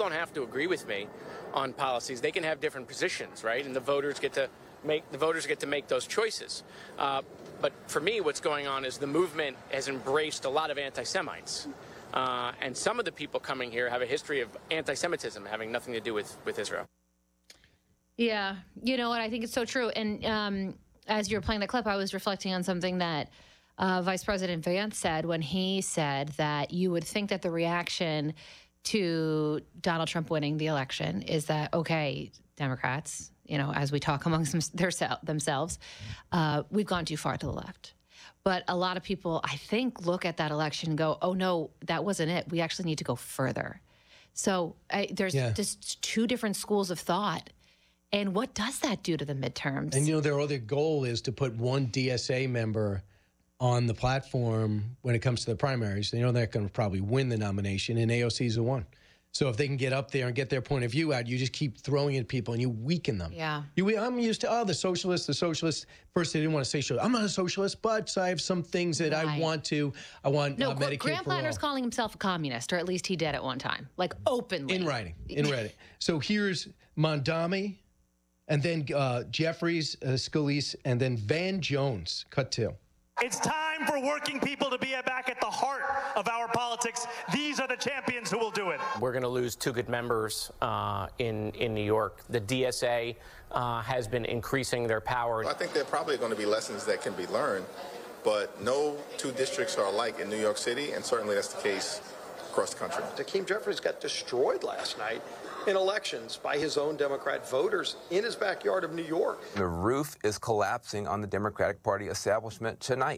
don't have to agree with me on policies. They can have different positions, right? And the voters get to make those choices. But for me, what's going on is the movement has embraced a lot of anti-Semites. And some of the people coming here have a history of anti-Semitism having nothing to do with Israel. Yeah. You know what? I think it's so true. And as you were playing the clip, I was reflecting on something that Vice President Vance said when he said that you would think that the reaction to Donald Trump winning the election is that, okay, Democrats, you know, as we talk amongst themselves, we've gone too far to the left. But a lot of people, I think, look at that election and go, oh, no, that wasn't it. We actually need to go further. So there's just two different schools of thought. And what does that do to the midterms? And, you know, their other goal is to put one DSA member on the platform when it comes to the primaries. They know they're going to probably win the nomination, and AOC is the one. So if they can get up there and get their point of view out, you just keep throwing at people and you weaken them. Yeah. I'm used to, the socialists. First, they didn't want to say socialist. I'm not a socialist, but I have some things that I want Medicare Graham for all. Platner's calling himself a communist, or at least he did at one time, like openly. In writing. So here's Mondami, and then Jeffries, Scalise, and then Van Jones, cut two. It's time for working people to be back at the heart of our politics. These are the champions who will do it. We're going to lose two good members in New York. The DSA has been increasing their power. I think there are probably going to be lessons that can be learned, but no two districts are alike in New York City, and certainly that's the case across the country. Hakeem Jeffries got destroyed last night in elections by his own Democrat voters in his backyard of New York. The roof is collapsing on the Democratic Party establishment tonight.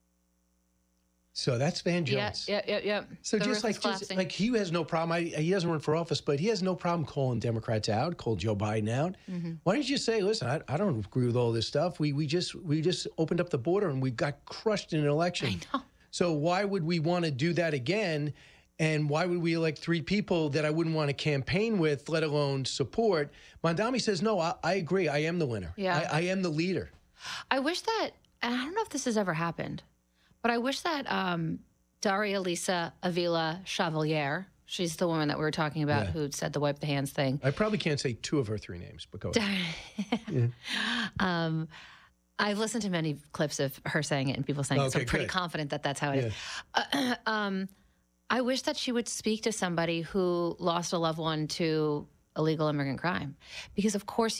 So that's Van Jones. Yeah. So just like he has no problem. He doesn't run for office, but he has no problem calling Democrats out, called Joe Biden out. Mm-hmm. Why don't you say, listen, I don't agree with all this stuff. We just opened up the border and we got crushed in an election. I know. So why would we want to do that again? And why would we elect three people that I wouldn't want to campaign with, let alone support? Mondami says, no, I agree. I am the winner. Yeah. I am the leader. I wish that, and I don't know if this has ever happened, but I wish that Daria Lisa Avila Chevalier, she's the woman that we were talking about who said the wipe the hands thing. I probably can't say two of her three names, but go ahead. I've listened to many clips of her saying it and people saying it, so I'm pretty confident that that's how it is. I wish that she would speak to somebody who lost a loved one to illegal immigrant crime. Because, of course,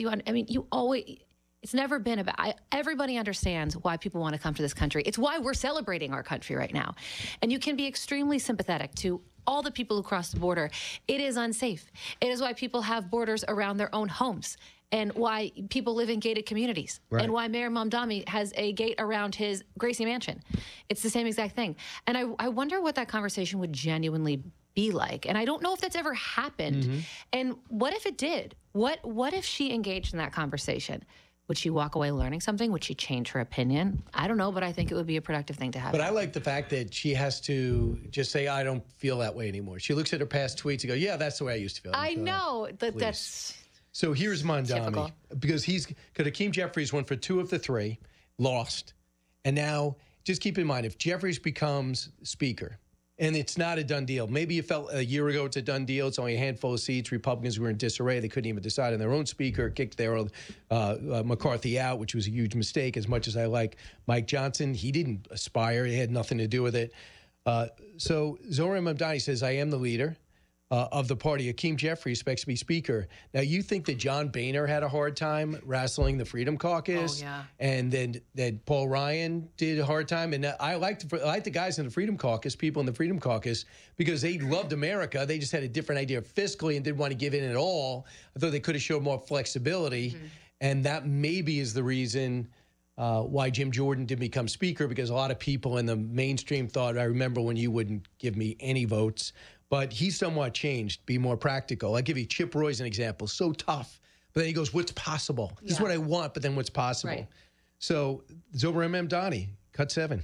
it's never been about, everybody understands why people want to come to this country. It's why we're celebrating our country right now. And you can be extremely sympathetic to all the people who cross the border. It is unsafe. It is why people have borders around their own homes, and why people live in gated communities, and why Mayor Mamdani has a gate around his Gracie Mansion. It's the same exact thing. And I wonder what that conversation would genuinely be like. And I don't know if that's ever happened. Mm-hmm. And what if it did? What if she engaged in that conversation? Would she walk away learning something? Would she change her opinion? I don't know, but I think it would be a productive thing to have. But I like the fact that she has to just say, I don't feel that way anymore. She looks at her past tweets and goes, yeah, that's the way I used to feel. I know. That's... So here's Mondami, typical. because Hakeem Jeffries went for two of the three, lost. And now, just keep in mind, if Jeffries becomes speaker, and it's not a done deal. Maybe you felt a year ago it's a done deal. It's only a handful of seats. Republicans were in disarray. They couldn't even decide on their own speaker, kicked their McCarthy out, which was a huge mistake. As much as I like Mike Johnson, he didn't aspire. He had nothing to do with it. So Zohran Mamdani says, I am the leader of the party. Hakeem Jeffries expects to be speaker. Now, you think that John Boehner had a hard time wrestling the Freedom Caucus? Oh, yeah. And then that Paul Ryan did a hard time. And I like the guys in the Freedom Caucus, people in the Freedom Caucus, because they loved America. They just had a different idea fiscally and didn't want to give in at all. I thought they could have showed more flexibility. Mm-hmm. And that maybe is the reason why Jim Jordan didn't become speaker, because a lot of people in the mainstream thought, I remember when you wouldn't give me any votes. But he's somewhat changed, be more practical. I'll give you Chip Roy as an example. So tough. But then he goes, what's possible? This is what I want, but then what's possible? Right. So Zohran Mamdani, cut 7.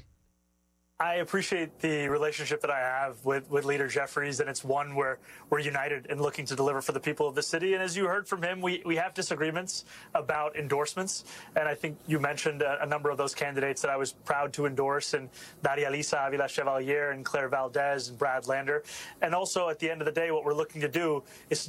I appreciate the relationship that I have with Leader Jeffries, and it's one where we're united in looking to deliver for the people of the city. And as you heard from him, we have disagreements about endorsements. And I think you mentioned a number of those candidates that I was proud to endorse, and Daria Lisa Avila Chevalier and Claire Valdez and Brad Lander. And also, at the end of the day, what we're looking to do is